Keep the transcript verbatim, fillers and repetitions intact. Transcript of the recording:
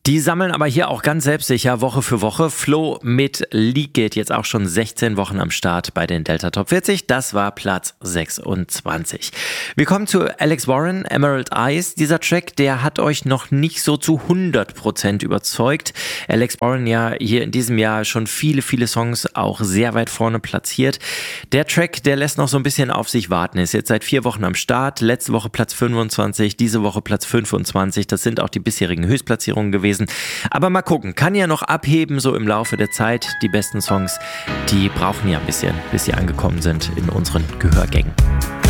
Die sammeln aber hier auch ganz selbstsicher Woche für Woche. Flo mit Leak geht jetzt auch schon sechzehn Wochen am Start bei den Delta Top vierzig. Das war Platz sechsundzwanzig. Wir kommen zu Alex Warren, Emerald Eyes. Dieser Track, der hat euch noch nicht so zu hundert Prozent überzeugt. Alex Warren ja hier in diesem Jahr schon viele, viele Songs auch sehr weit vorne platziert. Der Track, der lässt noch so ein bisschen auf sich warten. Ist jetzt seit vier Wochen am Start. Letzte Woche Platz fünfundzwanzig, diese Woche Platz fünfundzwanzig. Das sind auch die bisherigen Höchstplatzierungen gewesen. Aber mal gucken, kann ja noch abheben so im Laufe der Zeit. Die besten Songs, die brauchen ja ein bisschen, bis sie angekommen sind in unseren Gehörgängen.